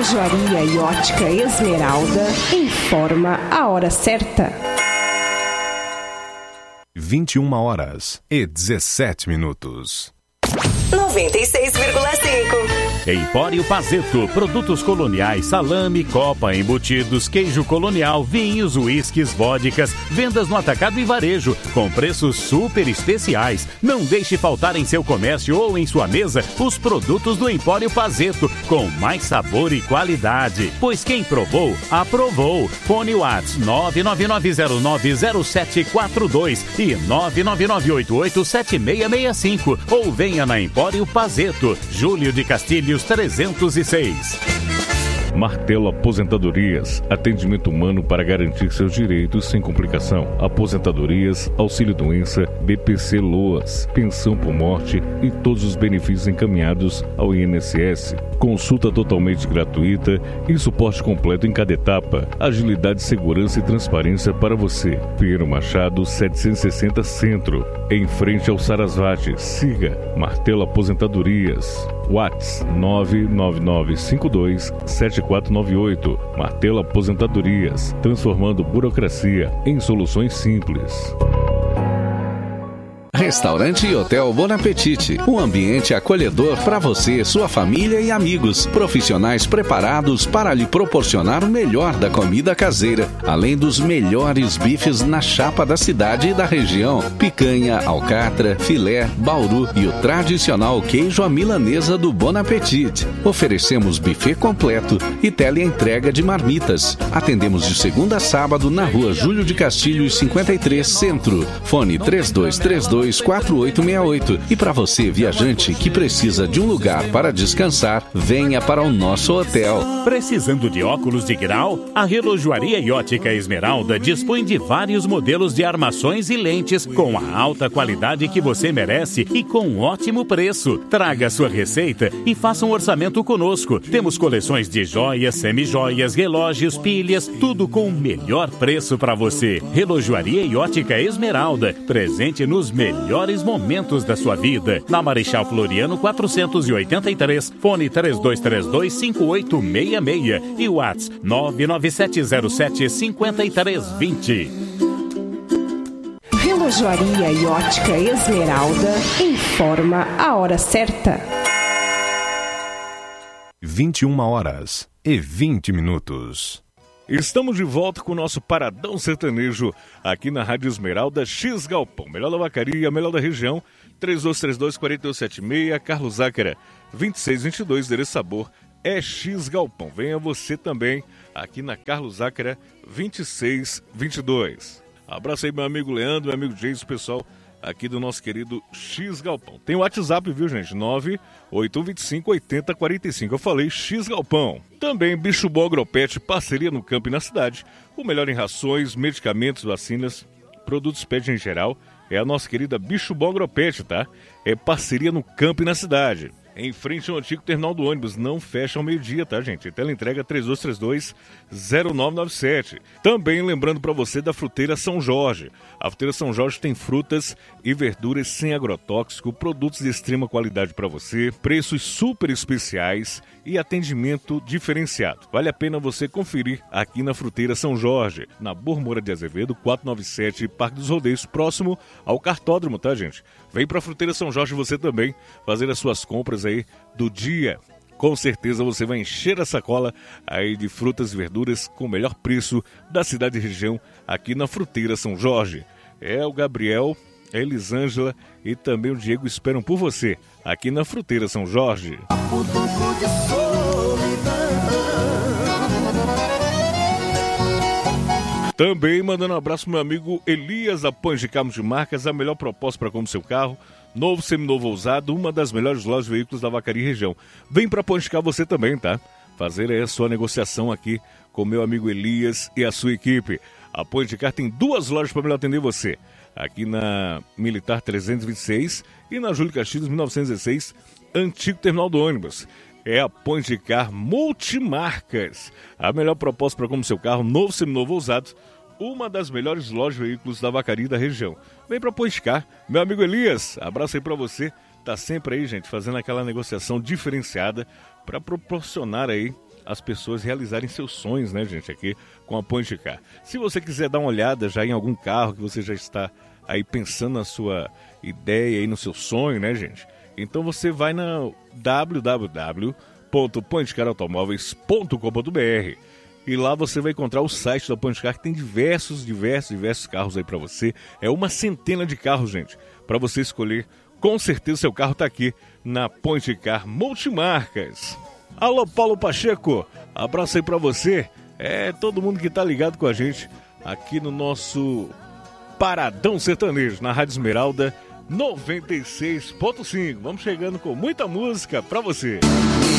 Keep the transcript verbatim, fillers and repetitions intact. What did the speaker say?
Relojoaria e Ótica Esmeralda informa a hora certa. vinte e uma horas e dezessete minutos. noventa e seis vírgula cinco. Empório Pazeto, produtos coloniais, salame, copa, embutidos, queijo colonial, vinhos, uísques, vodkas, vendas no atacado e varejo, com preços super especiais. Não deixe faltar em seu comércio ou em sua mesa os produtos do Empório Pazeto, com mais sabor e qualidade. Pois quem provou, aprovou. Fone WhatsApp nove nove nove zero nove zero sete quatro dois e nove nove nove oito oito sete seis seis cinco ou venha na Empório Pazeto, Júlio de Castilhos trezentos e seis. Martelo Aposentadorias, atendimento humano para garantir seus direitos sem complicação. Aposentadorias, auxílio-doença, B P C Loas, pensão por morte e todos os benefícios encaminhados ao I N S S. Consulta totalmente gratuita e suporte completo em cada etapa. Agilidade, segurança e transparência para você. Pinheiro Machado, setecentos e sessenta Centro, em frente ao Sarasvati. Siga Martelo Aposentadorias. WhatsApp nove nove nove cinco dois sete quatro nove oito. Martelo Aposentadorias, transformando burocracia em soluções simples. Restaurante e Hotel Bon Apetite, um ambiente acolhedor para você, sua família e amigos, profissionais preparados para lhe proporcionar o melhor da comida caseira, além dos melhores bifes na chapa da cidade e da região, picanha, alcatra, filé, bauru e o tradicional queijo à milanesa do Bon Apetite. Oferecemos buffet completo e teleentrega de marmitas. Atendemos de segunda a sábado na rua Júlio de Castilhos cinquenta e três Centro. Fone três dois três dois quatro oito seis oito. E para você, viajante, que precisa de um lugar para descansar, venha para o nosso hotel. Precisando de óculos de grau? A Relojoaria e Ótica Esmeralda dispõe de vários modelos de armações e lentes com a alta qualidade que você merece e com um ótimo preço. Traga sua receita e faça um orçamento conosco. Temos coleções de joias, semijoias, relógios, pilhas, tudo com o melhor preço para você. Relojoaria e Ótica Esmeralda, presente nos melhores melhores momentos da sua vida. Na Marechal Floriano quatrocentos e oitenta e três, fone três dois três dois cinco oito seis seis e WhatsApp nove nove sete zero sete cinco três dois zero. Relojoaria e Ótica Esmeralda informa a hora certa. vinte e uma horas e vinte minutos. Estamos de volta com o nosso Paradão Sertanejo aqui na Rádio Esmeralda X Galpão. Melhor da vacaria, melhor da região. três dois três dois quatro oito sete seis, Carlos Zácara, vinte e seis vinte e dois, endereço sabor é X Galpão. Venha você também aqui na Carlos Zácara, vinte e seis vinte e dois. Abraço aí meu amigo Leandro, meu amigo Jason, pessoal aqui do nosso querido X Galpão. Tem o WhatsApp, viu, gente? nove oito um dois cinco oito zero quatro cinco. Eu falei X Galpão. Também Bicho Bom Agropet, parceria no campo e na cidade. O melhor em rações, medicamentos, vacinas, produtos pet em geral. É a nossa querida Bicho Bom Agropet, tá? É parceria no campo e na cidade. Em frente ao antigo terminal do ônibus. Não fecha ao meio-dia, tá, gente? Teleentrega três dois três dois zero nove nove sete. Também lembrando para você da Fruteira São Jorge. A Fruteira São Jorge tem frutas e verduras sem agrotóxico, produtos de extrema qualidade para você, preços super especiais e atendimento diferenciado. Vale a pena você conferir aqui na Fruteira São Jorge, na Bormoura de Azevedo, quatrocentos e noventa e sete, Parque dos Rodeios, próximo ao cartódromo, tá, gente? Vem pra Fruteira São Jorge você também fazer as suas compras aí do dia. Com certeza você vai encher a sacola aí de frutas e verduras com o melhor preço da cidade e região aqui na Fruteira São Jorge. É o Gabriel, a Elisângela e também o Diego esperam por você aqui na Fruteira São Jorge. Também mandando um abraço pro meu amigo Elias, da Pães de Carros de Marcas, a melhor proposta para comprar seu carro, novo, seminovo ou usado, uma das melhores lojas de veículos da Vacaria e região. Vem pra Pães de Carros você também, tá? Fazer aí a sua negociação aqui com meu amigo Elias e a sua equipe. A Pães de Carros tem duas lojas para melhor atender você. Aqui na Militar trezentos e vinte e seis e na Júlio Castilhos mil novecentos e dezesseis, antigo terminal do ônibus. É a Pães de Carros Multimarcas. A melhor proposta para comprar seu carro, novo, seminovo ou usado. Uma das melhores lojas de veículos da Vacaria da região. Vem para Pães de Carros. Meu amigo Elias, abraço aí para você. Tá sempre aí, gente, fazendo aquela negociação diferenciada para proporcionar aí as pessoas realizarem seus sonhos, né, gente, aqui com a Point Car. Se você quiser dar uma olhada já em algum carro que você já está aí pensando na sua ideia e no seu sonho, né, gente? Então você vai na w w w ponto point car automóveis ponto com ponto b r e lá você vai encontrar o site da Point Car, que tem diversos, diversos, diversos carros aí para você. É uma centena de carros, gente, para você escolher. Com certeza seu carro está aqui na Point Car Multimarcas. Alô, Paulo Pacheco, abraço aí para você. É todo mundo que tá ligado com a gente aqui no nosso Paradão Sertanejo, na Rádio Esmeralda noventa e seis ponto cinco. Vamos chegando com muita música para você.